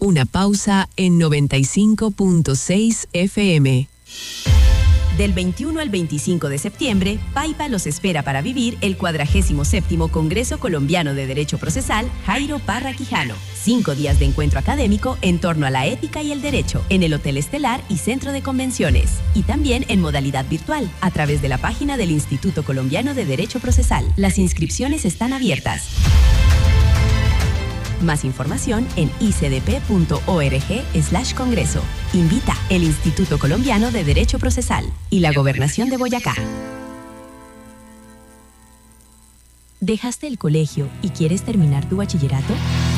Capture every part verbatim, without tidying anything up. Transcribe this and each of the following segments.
Una pausa en noventa y cinco punto seis F M. Del veintiuno al veinticinco de septiembre, Paipa los espera para vivir el cuadragésimo séptimo Congreso Colombiano de Derecho Procesal Jairo Parra Quijano. Cinco días de encuentro académico en torno a la ética y el derecho en el Hotel Estelar y Centro de Convenciones. Y también en modalidad virtual, a través de la página del Instituto Colombiano de Derecho Procesal. Las inscripciones están abiertas. Más información en icdp.org slash congreso. Invita el Instituto Colombiano de Derecho Procesal y la Gobernación de Boyacá. ¿Dejaste el colegio y quieres terminar tu bachillerato?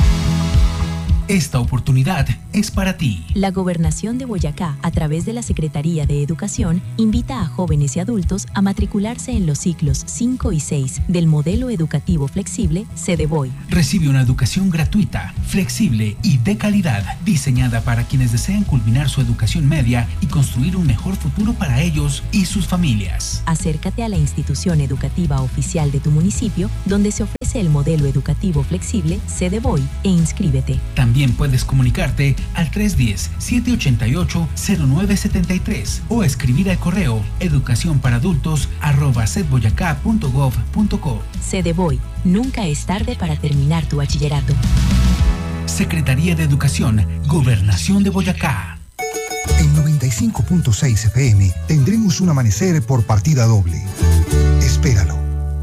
Esta oportunidad es para ti. La Gobernación de Boyacá, a través de la Secretaría de Educación, invita a jóvenes y adultos a matricularse en los ciclos cinco y seis del modelo educativo flexible CEDEVOY. Recibe una educación gratuita, flexible y de calidad, diseñada para quienes desean culminar su educación media y construir un mejor futuro para ellos y sus familias. Acércate a la institución educativa oficial de tu municipio, donde se ofrece el modelo educativo flexible CEDEVOY, e inscríbete. También También puedes comunicarte al tres uno cero, siete ocho ocho, cero nueve siete tres o escribir al correo educación para adultos arroba cedboyacá punto gov punto co. CEDEVOY, nunca es tarde para terminar tu bachillerato. Secretaría de Educación, Gobernación de Boyacá. En noventa y cinco punto seis F M tendremos un amanecer por partida doble. Espéralo.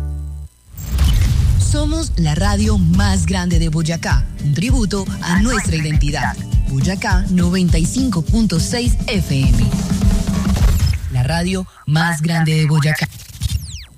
Somos la radio más grande de Boyacá, un tributo a nuestra identidad. Boyacá noventa y cinco punto seis F M. La radio más grande de Boyacá.